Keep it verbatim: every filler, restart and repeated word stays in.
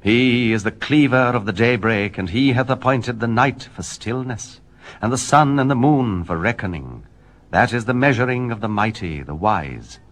He is the cleaver of the daybreak, and he hath appointed the night for stillness, and the sun and the moon for reckoning. That is the measuring of the mighty, the wise.